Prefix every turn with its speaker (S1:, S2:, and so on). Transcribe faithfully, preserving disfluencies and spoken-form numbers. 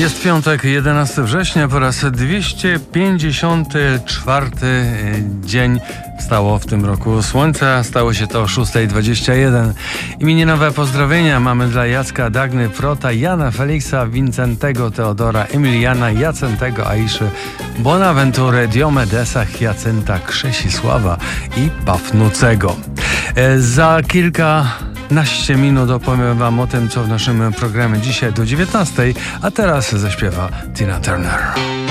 S1: Jest piątek, jedenastego września, po raz dwieście pięćdziesiąty czwarty dzień wstało w tym roku słońca. Stało się to o szósta dwadzieścia jeden. Imieninowe pozdrowienia mamy dla Jacka, Dagny, Prota, Jana, Feliksa, Wincentego, Teodora, Emiliana, Jacentego, Aiszy, Bonaventury, Diomedesa, Hiacynta, Krzesisława i Pafnucego. E, za kilka Naście minut opowiem wam o tym, co w naszym programie dzisiaj do dziewiętnastej, a teraz zaśpiewa Tina Turner.